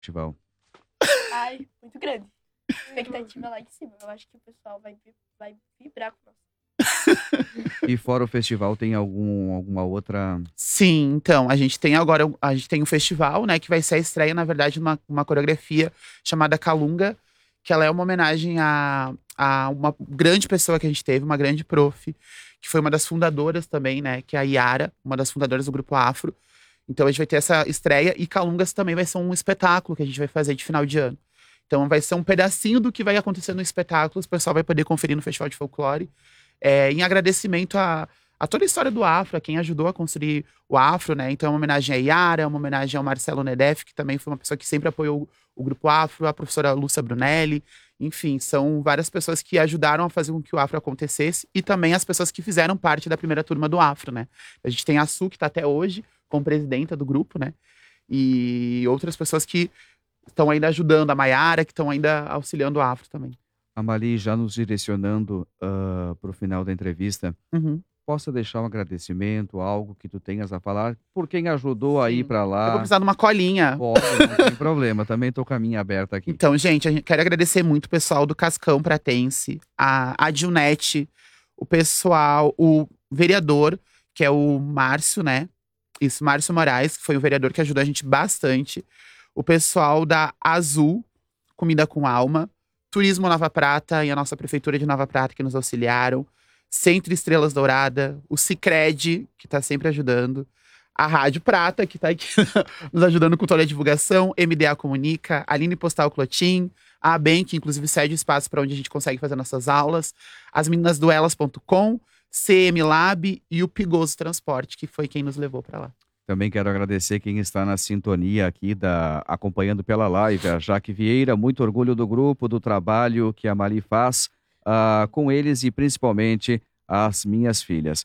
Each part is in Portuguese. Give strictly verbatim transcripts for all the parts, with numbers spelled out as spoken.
festival? Ai, muito grande. Expectativa lá em cima. Eu acho que o pessoal vai, vai vibrar com nós. E fora o festival, tem algum, alguma outra... Sim, então, a gente tem agora, a gente tem um festival, né, que vai ser a estreia, na verdade, de uma, uma coreografia chamada Calunga, que ela é uma homenagem a, a uma grande pessoa que a gente teve, uma grande prof, que foi uma das fundadoras também, né, que é a Yara, uma das fundadoras do Grupo Afro. Então a gente vai ter essa estreia, e Calungas também vai ser um espetáculo que a gente vai fazer de final de ano. Então vai ser um pedacinho do que vai acontecer no espetáculo, o pessoal vai poder conferir no Festival de Folclore, é, em agradecimento a, a toda a história do Afro, a quem ajudou a construir o Afro, né? Então é uma homenagem a Yara, é uma homenagem ao Marcelo Nedef, que também foi uma pessoa que sempre apoiou o, o Grupo Afro, a professora Lúcia Brunelli, enfim, são várias pessoas que ajudaram a fazer com que o Afro acontecesse, e também as pessoas que fizeram parte da primeira turma do Afro, né? A gente tem a Su, que está até hoje como presidenta do grupo, né? E outras pessoas que estão ainda ajudando, a Maiara, que estão ainda auxiliando o Afro também. Amali, já nos direcionando uh, para o final da entrevista, Uhum. possa deixar um agradecimento, algo que tu tenhas a falar, por quem ajudou a ir para Eu vou lá? precisar de uma colinha. Pode, não tem problema, também tô com a minha aberta aqui. Então, gente, a gente quero agradecer muito o pessoal do Cascão Pratense, a, a Dilnete, o pessoal, o vereador, que é o Márcio, né? Isso, Márcio Moraes, que foi o vereador que ajudou a gente bastante. O pessoal da Azul, Comida com Alma, Turismo Nova Prata e a nossa Prefeitura de Nova Prata, que nos auxiliaram. Centro Estrelas Dourada, o Sicredi, que tá sempre ajudando. A Rádio Prata, que tá aqui nos ajudando com toda a divulgação. M D A Comunica, Aline Postal Clotin, a ABEM, que inclusive cede espaço para onde a gente consegue fazer nossas aulas. As meninas do elas ponto com, C M Lab e o Pigoso Transporte, que foi quem nos levou para lá. Também quero agradecer quem está na sintonia aqui, da, acompanhando pela live, a Jaque Vieira, muito orgulho do grupo, do trabalho que a Mali faz uh, com eles e principalmente as minhas filhas.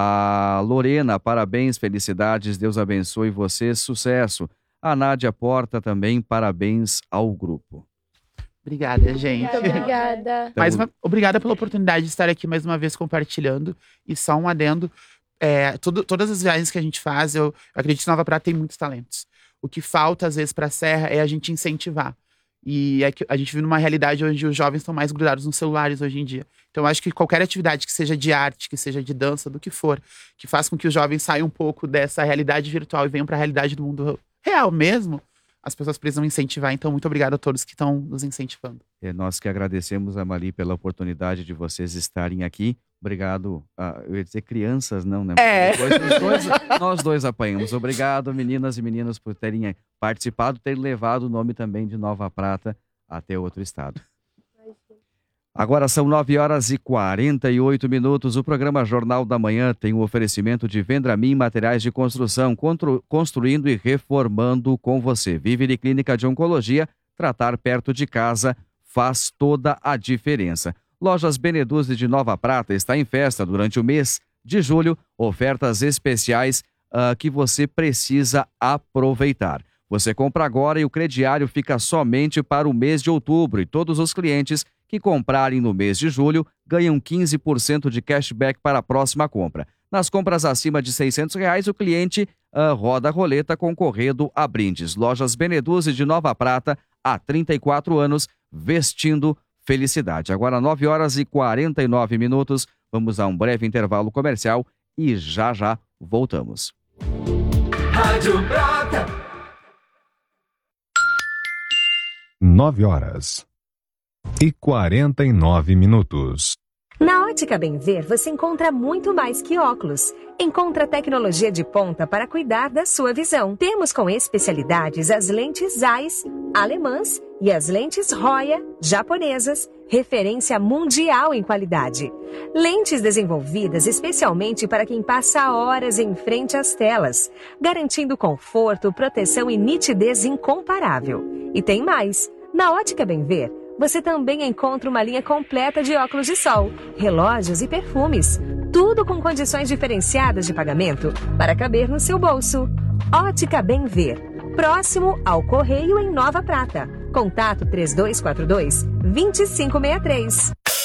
A Lorena, parabéns, felicidades, Deus abençoe você, sucesso. A Nádia Porta também, parabéns ao grupo. Obrigada, gente. Muito obrigada. Mais uma, obrigada pela oportunidade de estar aqui mais uma vez compartilhando. E só um adendo. É, tudo, todas as viagens que a gente faz, eu, eu acredito que Nova Prata tem muitos talentos. O que falta, às vezes, para a Serra é a gente incentivar. E é que a gente vive numa realidade onde os jovens estão mais grudados nos celulares hoje em dia. Então, eu acho que qualquer atividade que seja de arte, que seja de dança, do que for, que faça com que os jovens saiam um pouco dessa realidade virtual e venham para a realidade do mundo real mesmo, as pessoas precisam incentivar. Então, muito obrigado a todos que estão nos incentivando. É nós que agradecemos, a Mali, pela oportunidade de vocês estarem aqui. Obrigado, a, eu ia dizer crianças, não, né? É. Depois, nós, dois, nós dois apanhamos. Obrigado, meninas e meninos, por terem participado, terem levado o nome também de Nova Prata até outro estado. Agora são nove horas e quarenta e oito minutos. O programa Jornal da Manhã tem o um oferecimento de Vendramin Materiais de Construção, constru, construindo e reformando com você. Vive de Clínica de Oncologia, tratar perto de casa faz toda a diferença. Lojas Beneduzzi de Nova Prata está em festa durante o mês de julho. Ofertas especiais uh, que você precisa aproveitar. Você compra agora e o crediário fica somente para o mês de outubro. E todos os clientes que comprarem no mês de julho ganham quinze por cento de cashback para a próxima compra. Nas compras acima de seiscentos reais, o cliente uh, roda a roleta concorrendo a brindes. Lojas Beneduzzi de Nova Prata, há trinta e quatro anos, vestindo felicidade. Agora nove horas e quarenta e nove minutos. Vamos a um breve intervalo comercial e já já voltamos. Rádio Prata. nove horas e quarenta e nove minutos. Na Ótica Bem Ver você encontra muito mais que óculos. Encontra tecnologia de ponta para cuidar da sua visão. Temos com especialidades as lentes Zeiss, alemãs e as lentes Roya, japonesas, referência mundial em qualidade. Lentes desenvolvidas especialmente para quem passa horas em frente às telas, garantindo conforto, proteção e nitidez incomparável. E tem mais! Na Ótica Bem Ver, você também encontra uma linha completa de óculos de sol, relógios e perfumes. Tudo com condições diferenciadas de pagamento para caber no seu bolso. Ótica Bem Ver, próximo ao Correio em Nova Prata. Contato três dois quatro dois, dois cinco seis três.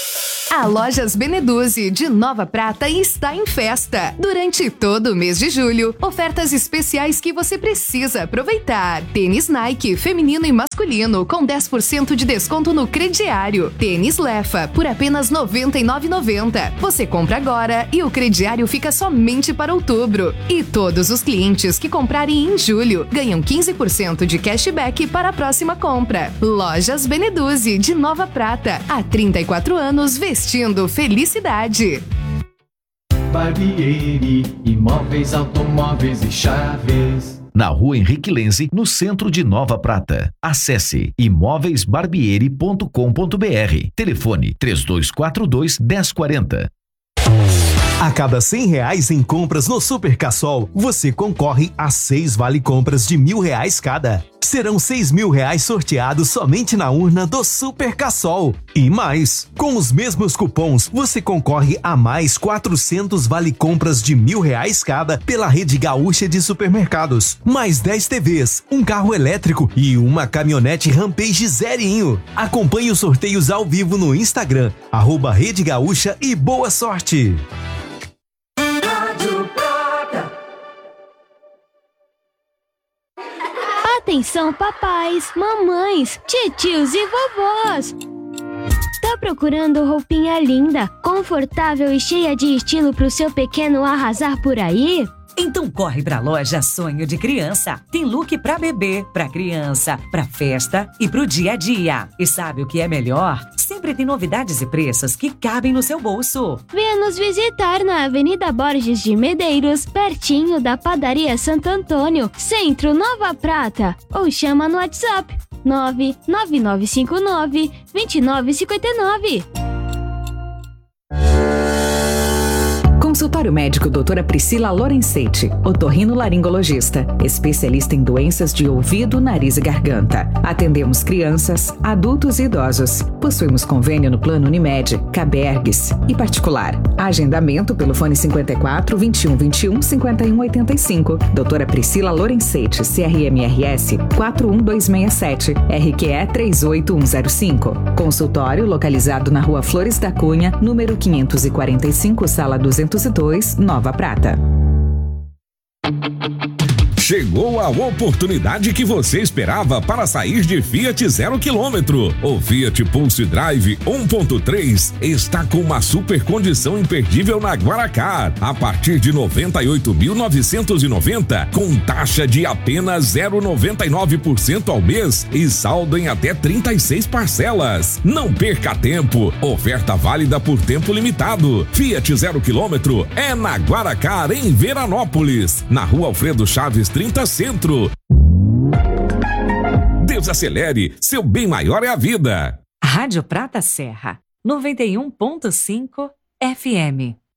A Lojas Beneduzzi de Nova Prata está em festa. Durante todo o mês de julho, ofertas especiais que você precisa aproveitar. Tênis Nike feminino e masculino com dez por cento de desconto no crediário. Tênis Lefa por apenas noventa e nove reais e noventa centavos. Você compra agora e o crediário fica somente para outubro. E todos os clientes que comprarem em julho ganham quinze por cento de cashback para a próxima compra. Lojas Beneduzzi de Nova Prata. Há trinta e quatro anos vestindo felicidade. Barbieri, imóveis, automóveis e chaves. Na Rua Henrique Lenze, no centro de Nova Prata. Acesse imóveis barbieri ponto com ponto br. Telefone três dois quatro dois, um zero quatro zero. A cada cem reais em compras no Super Cassol, você concorre a seis vale compras de mil reais cada. Serão seis mil reais sorteados somente na urna do Super Cassol. E mais, com os mesmos cupons, você concorre a mais quatrocentos vale compras de mil reais cada pela Rede Gaúcha de Supermercados. Mais dez T Vs, um carro elétrico e uma caminhonete Rampage zerinho. Acompanhe os sorteios ao vivo no Instagram, arroba Rede Gaúcha e boa sorte! Atenção papais, mamães, titios e vovós! Tá procurando roupinha linda, confortável e cheia de estilo pro seu pequeno arrasar por aí? Então corre pra loja Sonho de Criança. Tem look pra bebê, pra criança, pra festa e pro dia a dia. E sabe o que é melhor? Sempre tem novidades e preços que cabem no seu bolso. Venha nos visitar na Avenida Borges de Medeiros, pertinho da Padaria Santo Antônio, Centro Nova Prata. Ou chama no WhatsApp nove nove nove cinco nove, dois nove cinco nove. Consultório médico doutora Priscila Lorenzetti, otorrinolaringologista, especialista em doenças de ouvido, nariz e garganta. Atendemos crianças, adultos e idosos. Possuímos convênio no Plano Unimed, Cabergues e particular. Agendamento pelo fone cinquenta e quatro, vinte e um, vinte e um, cinquenta e um, oitenta e cinco. doutora Priscila Lorenzetti, C R M R S quatro um dois seis sete, R Q E três oito um zero cinco. Consultório localizado na Rua Flores da Cunha, número quinhentos e quarenta e cinco, sala duzentos e dois, Nova Prata. Chegou a oportunidade que você esperava para sair de Fiat zero quilômetro. O Fiat Pulse Drive um ponto três está com uma super condição imperdível na Guaracar. A partir de noventa e oito mil novecentos e noventa, com taxa de apenas zero vírgula noventa e nove por cento ao mês e saldo em até trinta e seis parcelas. Não perca tempo. Oferta válida por tempo limitado. Fiat zero quilômetro é na Guaracar, em Veranópolis, na Rua Alfredo Chaves trinta Centro. Desacelere, seu bem maior é a vida. Rádio Prata Serra, noventa e um ponto cinco F M.